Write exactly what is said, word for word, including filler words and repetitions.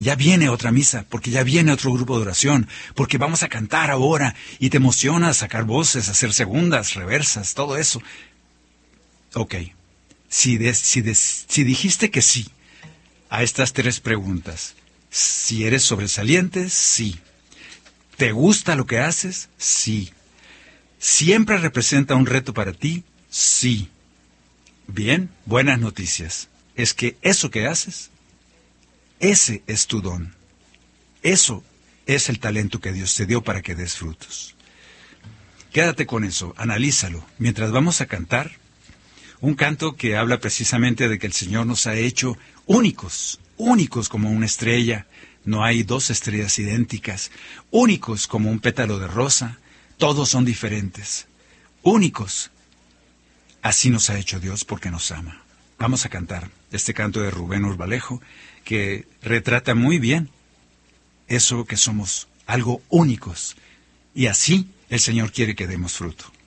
ya viene otra misa, porque ya viene otro grupo de oración, porque vamos a cantar ahora y te emociona sacar voces, hacer segundas, reversas, todo eso. Ok, si, des, si, des, si dijiste que sí a estas tres preguntas, si eres sobresaliente, sí. ¿Te gusta lo que haces? Sí. ¿Siempre representa un reto para ti? Sí. Bien, buenas noticias. Es que eso que haces, ese es tu don. Eso es el talento que Dios te dio para que des frutos. Quédate con eso, analízalo. Mientras vamos a cantar, un canto que habla precisamente de que el Señor nos ha hecho únicos, únicos como una estrella. No hay dos estrellas idénticas. Únicos como un pétalo de rosa. Todos son diferentes. Únicos. Así nos ha hecho Dios porque nos ama. Vamos a cantar este canto de Rubén Urbalejo, que retrata muy bien eso que somos, algo únicos. Y así el Señor quiere que demos fruto.